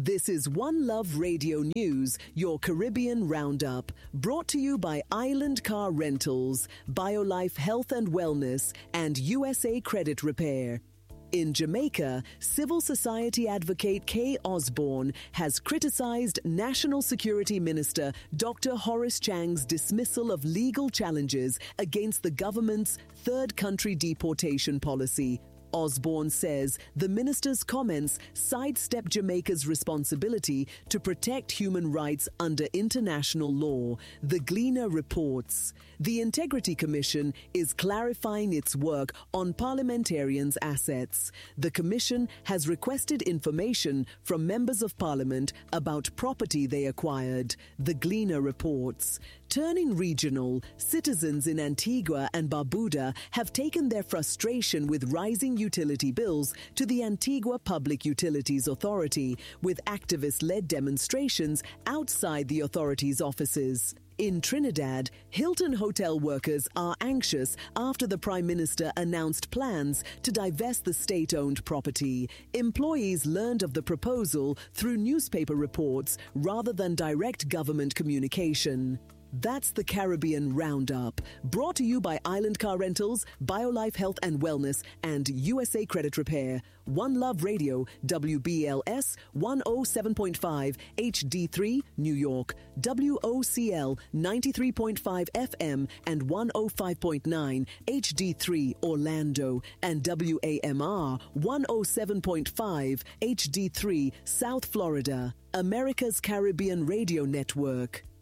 This is One Love Radio News, your Caribbean Roundup, brought to you by Island Car Rentals, BioLife Health and Wellness, and USA Credit Repair. In Jamaica, civil society advocate Kay Osborne has criticized National Security Minister Dr. Horace Chang's dismissal of legal challenges against the government's third country deportation policy. Osborne says the minister's comments sidestep Jamaica's responsibility to protect human rights under international law. The Gleaner reports. The Integrity Commission is clarifying its work on parliamentarians' assets. The commission has requested information from members of parliament about property they acquired. The Gleaner reports. Turning regional, citizens in Antigua and Barbuda have taken their frustration with rising utility bills to the Antigua Public Utilities Authority, with activist-led demonstrations outside the authority's offices. In Trinidad, Hilton hotel workers are anxious after the Prime Minister announced plans to divest the state-owned property. Employees learned of the proposal through newspaper reports rather than direct government communication. That's the Caribbean Roundup, brought to you by Island Car Rentals, BioLife Health and Wellness, and USA Credit Repair. One Love Radio, WBLS 107.5 HD3, New York, WOCL 93.5 FM and 105.9 HD3, Orlando, and WAMR 107.5 HD3, South Florida. America's Caribbean Radio Network.